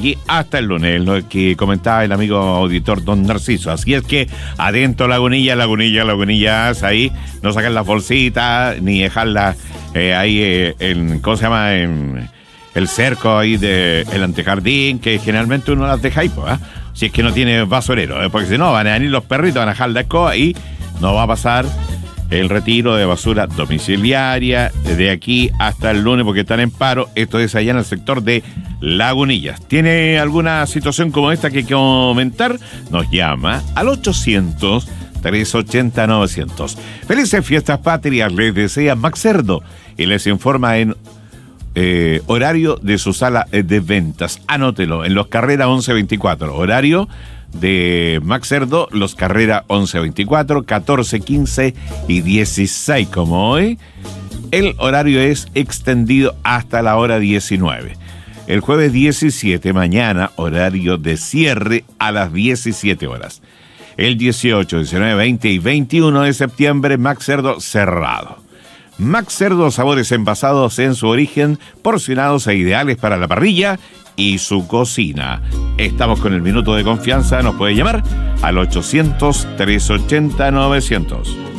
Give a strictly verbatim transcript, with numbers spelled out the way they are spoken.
aquí hasta el lunes, lo que comentaba el amigo auditor don Narciso. Así es que adentro Lagunilla, Lagunilla, Lagunillas, ahí no sacar las bolsitas, ni dejarlas eh, ahí eh, en, ¿cómo se llama? En el cerco ahí del antejardín, que generalmente uno las deja ahí, pues, ¿eh? Si es que no tiene basurero, ¿eh? Porque si no, van a venir los perritos, van a dejar la escoba y no va a pasar el retiro de basura domiciliaria de aquí hasta el lunes porque están en paro. Esto es allá en el sector de Lagunillas. ¿Tiene alguna situación como esta que hay que comentar? Nos llama al ochocientos, trescientos ochenta, novecientos. Felices fiestas patrias les desea Max Cerdo y les informa en eh, horario de su sala de ventas. Anótelo, en Los Carrera once veinticuatro. Horario de Max Cerdo, Los Carrera once veinticuatro, catorce, quince y dieciséis, como hoy. El horario es extendido hasta la hora diecinueve. El jueves diecisiete, mañana, horario de cierre a las diecisiete horas. El dieciocho, diecinueve, veinte y veintiuno de septiembre, Max Cerdo cerrado. Max Cerdo, sabores envasados en su origen, porcionados e ideales para la parrilla y su cocina. Estamos con el minuto de confianza. Nos puede llamar al ochocientos, trescientos ochenta, novecientos.